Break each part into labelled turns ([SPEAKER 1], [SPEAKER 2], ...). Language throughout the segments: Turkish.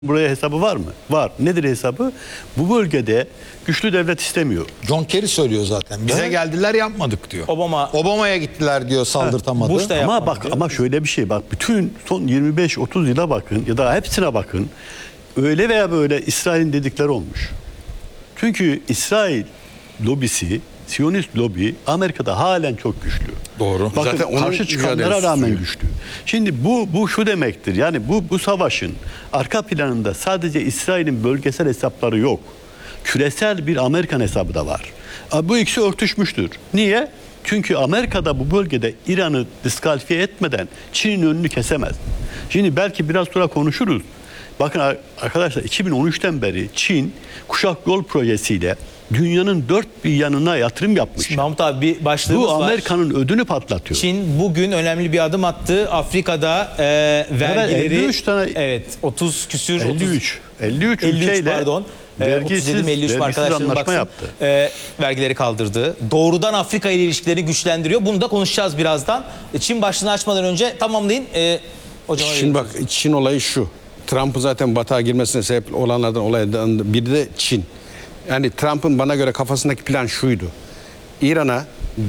[SPEAKER 1] Buraya hesabı var mı? Var. Nedir hesabı? Bu bölgede güçlü devlet istemiyor.
[SPEAKER 2] John Kerry söylüyor zaten. Bize
[SPEAKER 1] Evet.
[SPEAKER 2] geldiler yapmadık diyor.
[SPEAKER 3] Obama'ya
[SPEAKER 2] gittiler diyor, saldırtamadı.
[SPEAKER 3] Bush da
[SPEAKER 1] Ama
[SPEAKER 3] yapmadı
[SPEAKER 1] bak
[SPEAKER 3] diyor.
[SPEAKER 1] ama şöyle bir şey bak, bütün son 25-30 yıla bakın ya da hepsine bakın. Öyle veya böyle İsrail'in dedikleri olmuş. Çünkü İsrail lobisi, Siyonist lobi Amerika'da halen çok güçlü.
[SPEAKER 2] Doğru.
[SPEAKER 1] Bakın
[SPEAKER 2] Zaten onun
[SPEAKER 1] karşı çıkanlara
[SPEAKER 2] mücadelesi
[SPEAKER 1] rağmen
[SPEAKER 2] sürüyor.
[SPEAKER 1] güçlü. Şimdi bu şu demektir. Yani bu savaşın arka planında sadece İsrail'in bölgesel hesapları yok. Küresel bir Amerikan hesabı da var. Bu ikisi örtüşmüştür. Niye? Çünkü Amerika'da bu bölgede İran'ı diskalifiye etmeden Çin'in önünü kesemez. Şimdi belki biraz sonra konuşuruz. Bakın arkadaşlar, 2013'ten beri Çin Kuşak Yol projesiyle dünyanın dört bir yanına yatırım yapmış.
[SPEAKER 3] Mahmut abi bir başlığımız
[SPEAKER 1] Bu
[SPEAKER 3] var.
[SPEAKER 1] Amerika'nın ödünü patlatıyor.
[SPEAKER 3] Çin bugün önemli bir adım attı. Afrika'da vergileri
[SPEAKER 1] 53 tane
[SPEAKER 3] 30 küsür
[SPEAKER 1] 53
[SPEAKER 3] 53
[SPEAKER 1] ülkeyle
[SPEAKER 3] pardon. 30 dedim 53
[SPEAKER 1] vergisiz
[SPEAKER 3] arkadaşlarım
[SPEAKER 1] anlaşma
[SPEAKER 3] baksın.
[SPEAKER 1] yaptı.
[SPEAKER 3] Vergileri kaldırdı. Doğrudan Afrika ile ilişkileri güçlendiriyor. Bunu da konuşacağız birazdan. Çin başlığını açmadan önce tamamlayın. Hocama
[SPEAKER 4] Şimdi bak, Çin olayı şu. Trump'ın zaten batağa girmesine sebep olaylardan biri de Çin. Yani Trump'ın bana göre kafasındaki plan şuydu. İran'a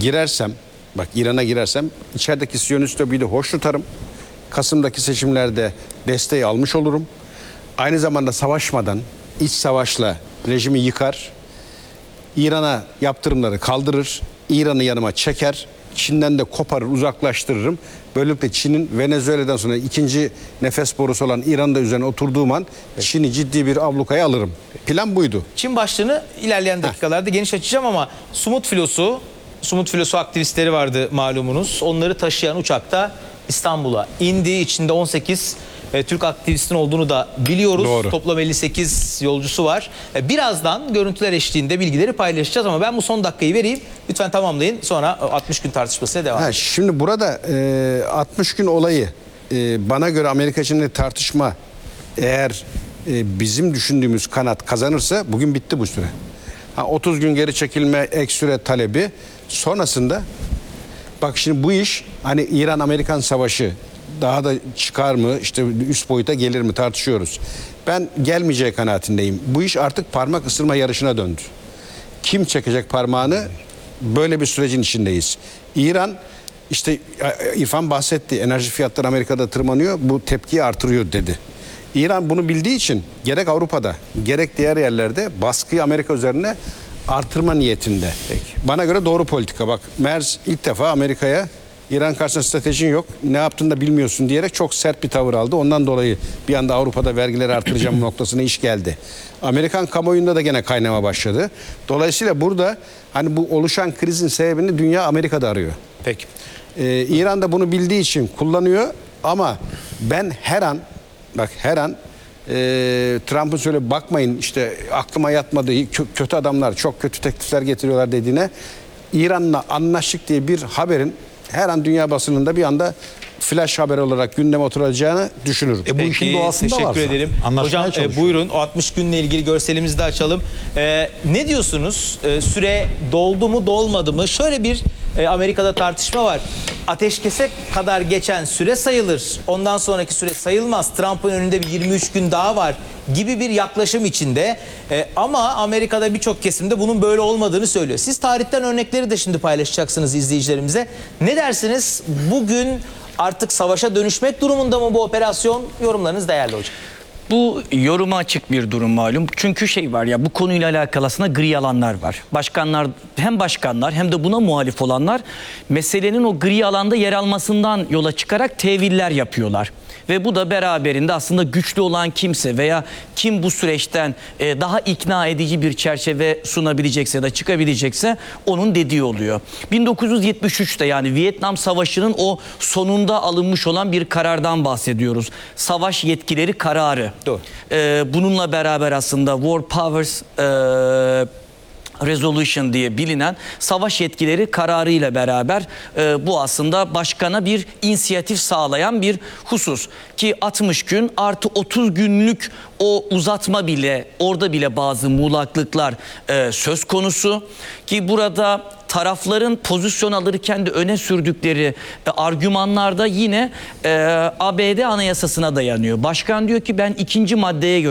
[SPEAKER 4] girersem içerideki Siyonist lobiyi de hoş tutarım. Kasım'daki seçimlerde desteği almış olurum. Aynı zamanda savaşmadan, iç savaşla rejimi yıkar. İran'a yaptırımları kaldırır. İran'ı yanıma çeker. Çin'den de koparır, uzaklaştırırım. Böylelikle Çin'in Venezuela'dan sonra ikinci nefes borusu olan İran'da üzerine oturduğum an Çin'i ciddi bir ablukaya alırım. Plan buydu.
[SPEAKER 3] Çin başlığını ilerleyen dakikalarda geniş açacağım ama Sumut filosu aktivistleri vardı malumunuz. Onları taşıyan uçakta İstanbul'a indi. İçinde 18 Türk aktivistin olduğunu da biliyoruz.
[SPEAKER 4] Doğru.
[SPEAKER 3] Toplam 58 yolcusu var. Birazdan görüntüler eşliğinde bilgileri paylaşacağız ama ben bu son dakikayı vereyim. Lütfen tamamlayın. Sonra 60 gün tartışmasına devam.
[SPEAKER 4] Şimdi burada 60 gün olayı bana göre Amerika için de tartışma, eğer bizim düşündüğümüz kanat kazanırsa bugün bitti bu süre. 30 gün geri çekilme ek süre talebi sonrasında, bak şimdi bu iş hani İran-Amerikan savaşı daha da çıkar mı, işte üst boyuta gelir mi tartışıyoruz. Ben gelmeyeceği kanaatindeyim. Bu iş artık parmak ısırma yarışına döndü. Kim çekecek parmağını, böyle bir sürecin içindeyiz. İran, işte İrfan bahsetti, enerji fiyatları Amerika'da tırmanıyor, bu tepkiyi artırıyor dedi. İran bunu bildiği için gerek Avrupa'da gerek diğer yerlerde baskıyı Amerika üzerine artırma niyetinde. Peki. Bana göre doğru politika. Bak, Merz ilk defa Amerika'ya İran karşısında stratejin yok, ne yaptığını da bilmiyorsun diyerek çok sert bir tavır aldı. Ondan dolayı bir anda Avrupa'da vergileri artıracağım noktasına iş geldi. Amerikan kamuoyunda da gene kaynama başladı. Dolayısıyla burada hani bu oluşan krizin sebebini dünya Amerika'da arıyor.
[SPEAKER 3] Peki.
[SPEAKER 4] İran da bunu bildiği için kullanıyor ama ben her an Trump'ın söyle bakmayın işte aklıma yatmadı, kötü adamlar çok kötü teklifler getiriyorlar dediğine, İran'la anlaştık diye bir haberin her an dünya basınında bir anda flash haber olarak gündeme oturacağını düşünürüm.
[SPEAKER 2] Bu işin doğasında var.
[SPEAKER 3] Teşekkür ederim.
[SPEAKER 2] Anlaşmaya
[SPEAKER 3] Hocam
[SPEAKER 2] çalışıyor.
[SPEAKER 3] buyurun, o 60 günle ilgili görselimizi de açalım. Ne diyorsunuz? Süre doldu mu dolmadı mı? Şöyle bir Amerika'da tartışma var. Ateşkese kadar geçen süre sayılır. Ondan sonraki süre sayılmaz. Trump'ın önünde bir 23 gün daha var gibi bir yaklaşım içinde. Ama Amerika'da birçok kesimde bunun böyle olmadığını söylüyor. Siz tarihten örnekleri de şimdi paylaşacaksınız izleyicilerimize. Ne dersiniz? Bugün artık savaşa dönüşmek durumunda mı bu operasyon? Yorumlarınız değerli hocam.
[SPEAKER 5] Bu yoruma açık bir durum malum. Çünkü şey var ya, bu konuyla alakalı aslında gri alanlar var. Başkanlar hem de buna muhalif olanlar meselenin o gri alanda yer almasından yola çıkarak teviller yapıyorlar. Ve bu da beraberinde aslında güçlü olan kimse veya kim bu süreçten daha ikna edici bir çerçeve sunabilecekse ya da çıkabilecekse onun dediği oluyor. 1973'te, yani Vietnam Savaşı'nın o sonunda alınmış olan bir karardan bahsediyoruz. Savaş yetkileri kararı.
[SPEAKER 3] Doğru.
[SPEAKER 5] Bununla beraber aslında War Powers Resolution diye bilinen savaş yetkileri kararıyla beraber bu aslında başkana bir inisiyatif sağlayan bir husus ki 60 gün artı 30 günlük o uzatma bile orada bile bazı muğlaklıklar söz konusu ki burada tarafların pozisyon alırken de öne sürdükleri argümanlarda yine ABD Anayasası'na dayanıyor. Başkan diyor ki ben 2. maddeye göre